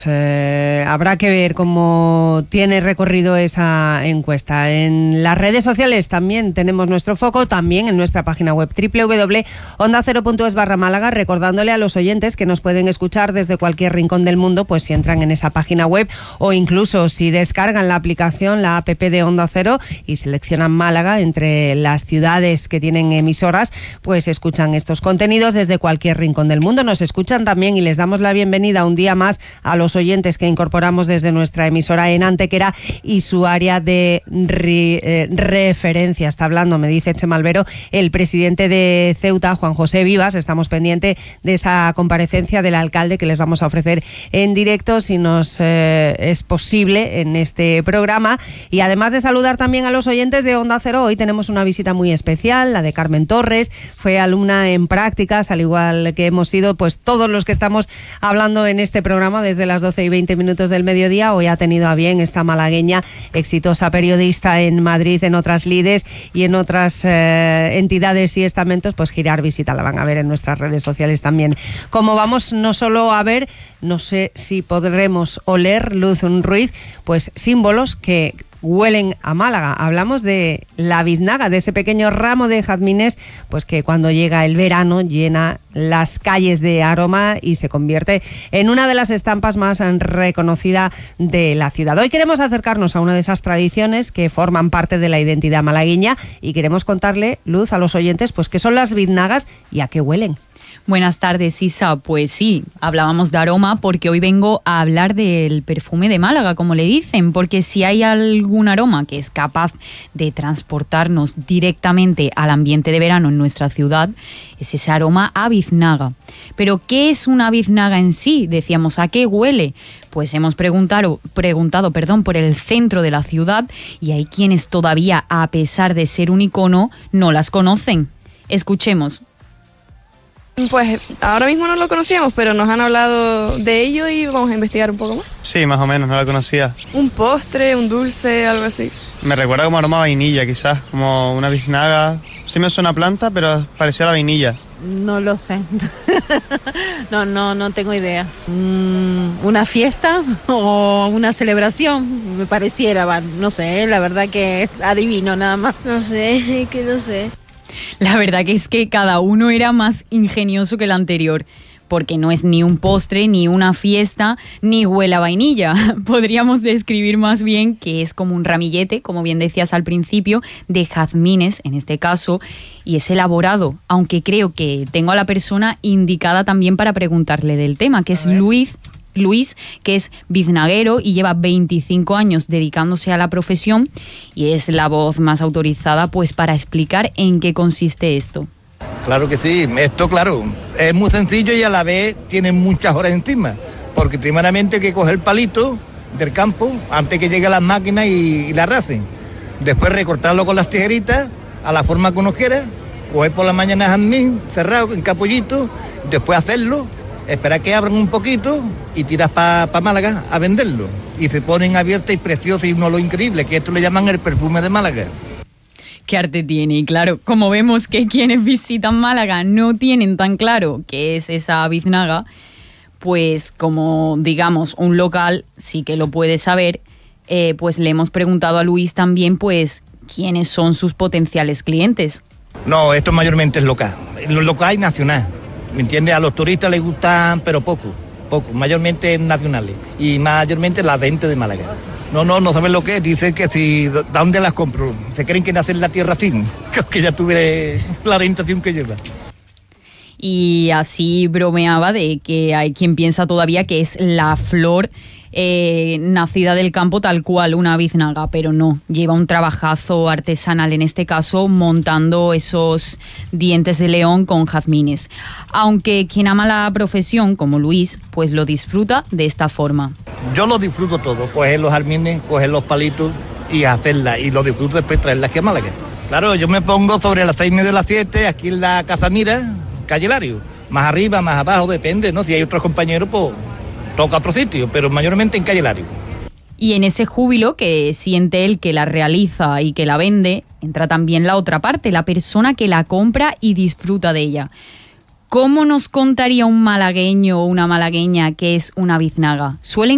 Habrá que ver cómo tiene recorrido esa encuesta. En las redes sociales también tenemos nuestro foco, también en nuestra página web www.ondacero.es/Málaga, recordándole a los oyentes que nos pueden escuchar desde cualquier rincón del mundo, pues si entran en esa página web o incluso si descargan la aplicación, la app de Onda Cero y seleccionan Málaga entre las ciudades que tienen emisoras, pues escuchan estos contenidos desde cualquier rincón del mundo. Nos escuchan también y les damos la bienvenida un día más a los oyentes que incorporamos desde nuestra emisora en Antequera y su área de referencia. Está hablando, me dice Chema Albero, el presidente de Ceuta, Juan José Vivas. Estamos pendientes de esa comparecencia del alcalde que les vamos a ofrecer en directo, si nos es posible, en este programa. Y además de saludar también a los oyentes de Onda Cero, hoy tenemos una visita muy especial, la de Carmen Torres. Fue alumna en prácticas, al igual que hemos sido pues todos los que estamos hablando en este programa desde las 12:20 del mediodía. Hoy ha tenido a bien esta malagueña, exitosa periodista en Madrid, en otras lides y en otras entidades y estamentos, pues girar visita. La van a ver en nuestras redes sociales también. Como vamos no solo a ver, no sé si podremos oler, Luz Ruiz, pues símbolos que huelen a Málaga. Hablamos de la biznaga, de ese pequeño ramo de jazmines, pues que cuando llega el verano llena las calles de aroma y se convierte en una de las estampas más reconocidas de la ciudad. Hoy queremos acercarnos a una de esas tradiciones que forman parte de la identidad malagueña y queremos contarle, Luz, a los oyentes, pues qué son las biznagas y a qué huelen. Buenas tardes, Isa. Pues sí, hablábamos de aroma porque hoy vengo a hablar del perfume de Málaga, como le dicen, porque si hay algún aroma que es capaz de transportarnos directamente al ambiente de verano en nuestra ciudad, es ese aroma a biznaga. Pero, ¿qué es una biznaga en sí? Decíamos, ¿a qué huele? Pues hemos preguntado por el centro de la ciudad y hay quienes todavía, a pesar de ser un icono, no las conocen. Escuchemos. Pues ahora mismo no lo conocíamos, pero nos han hablado de ello y vamos a investigar un poco más. Sí, más o menos, no la conocía. Un postre, un dulce, algo así. Me recuerda como aroma a vainilla, quizás, como una biznaga. Sí me suena a planta, pero parecía la vainilla. No lo sé. No tengo idea. ¿Una fiesta o una celebración? Me pareciera, no sé, la verdad que adivino nada más. No sé, que no sé. La verdad que es que cada uno era más ingenioso que el anterior, porque no es ni un postre, ni una fiesta, ni huele a vainilla. Podríamos describir más bien que es como un ramillete, como bien decías al principio, de jazmines, en este caso, y es elaborado, aunque creo que tengo a la persona indicada también para preguntarle del tema, que es Luis, que es biznaguero y lleva 25 años dedicándose a la profesión y es la voz más autorizada pues para explicar en qué consiste esto. Claro que sí, esto claro, es muy sencillo y a la vez tiene muchas horas encima, porque primeramente hay que coger el palito del campo antes que lleguen las máquinas y la racen, después recortarlo con las tijeritas a la forma que uno quiera, coger por la mañana jazmín cerrado en capullito, después hacerlo, esperar que abran un poquito y tiras para Málaga a venderlo. Y se ponen abiertas y preciosas y uno lo increíble, que esto le llaman el perfume de Málaga. ¿Qué arte tiene? Y claro, como vemos que quienes visitan Málaga no tienen tan claro qué es esa biznaga, pues como digamos un local sí que lo puede saber, pues le hemos preguntado a Luis también pues quiénes son sus potenciales clientes. No, esto mayormente es local, local y nacional. ¿Me entiendes? A los turistas les gustan, pero poco, mayormente nacionales y mayormente la venta de Málaga. No saben lo que es, dicen que si, ¿dónde las compro? Se creen que nace en la tierra sin, que ya tuve la orientación que lleva. Y así bromeaba de que hay quien piensa todavía que es la flor nacida del campo tal cual, una biznaga, pero no, lleva un trabajazo artesanal en este caso montando esos dientes de león con jazmines, aunque quien ama la profesión como Luis pues lo disfruta de esta forma. Yo lo disfruto todo, coger los jazmines, coger los palitos y hacerla, y lo disfruto después traerla aquí a Málaga. Claro, yo me pongo sobre las 6:30 de las 7 aquí en la Cazamira, calle Lario, más arriba, más abajo, depende, ¿no? Si hay otros compañeros pues toca otro sitio, pero mayormente en calle Lario. Y en ese júbilo que siente él que la realiza y que la vende, entra también la otra parte, la persona que la compra y disfruta de ella. ¿Cómo nos contaría un malagueño o una malagueña qué es una biznaga? Suelen